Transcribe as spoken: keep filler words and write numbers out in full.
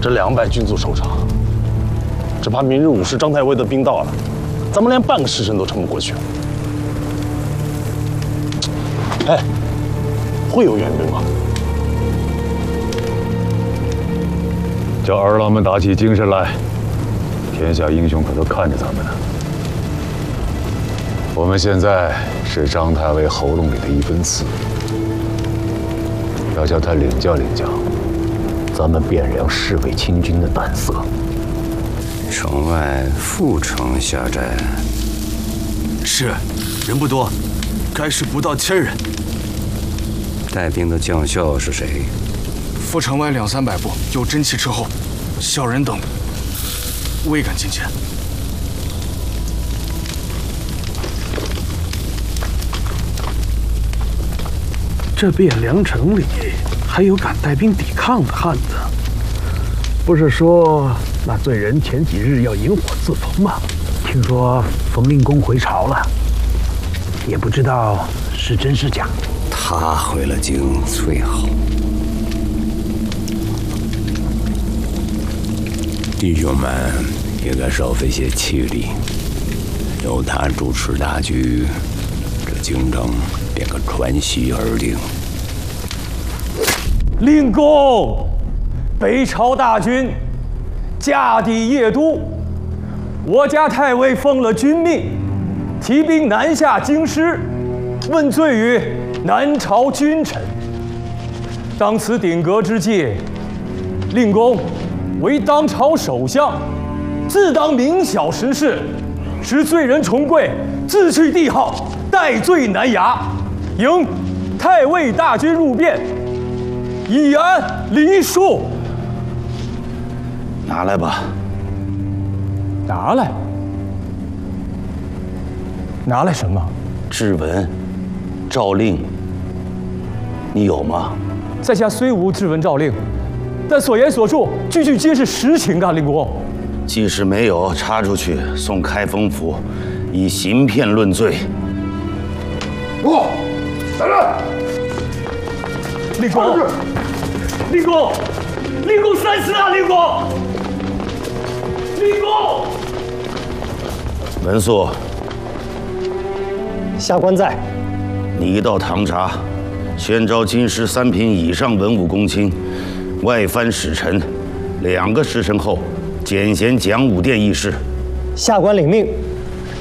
这两百军卒守城，只怕明日午时张太尉的兵到了，咱们连半个时辰都撑不过去。哎，会有援兵吗？ 叫儿郎们打起精神来，天下英雄可都看着咱们呢。我们现在是张太尉喉咙里的一根刺，要叫他领教领教咱们汴梁侍卫亲军的胆色。 城外副城下寨。 是，人不多，该是不到千人。 带兵的将校是谁？ 副城外两三百步有真气斥候，小人等未敢近前。 这汴梁城里还有敢带兵抵抗的汉子？不是说那罪人前几日要引火自焚吗？听说冯令公回朝了，也不知道是真是假。 他回了京最好。弟兄们也该少费些气力，由他主持大局，这京城便可传习而定。 令公，北朝大军驾抵邺都，我家太尉奉了军命，提兵南下京师，问罪于南朝君臣。当此鼎革之际，令公为当朝首相，自当明晓时事，使罪人重贵，自去帝号，戴罪南衙，迎太尉大军入汴，以安黎庶。 拿来吧。 拿来？拿来什么？ 制文、诏令，你有吗？ 在下虽无制文诏令，但所言所述，句句皆是实情啊，令公。 即使没有，插出去送开封府，以行骗论罪。 不，来人！ 令公，令公，令公三思啊，令公！令公， 文肃， 下官在。 你到唐察，宣召京师三品以上文武公卿，外藩使臣，两个时辰后，检衔讲武殿议事。 下官领命。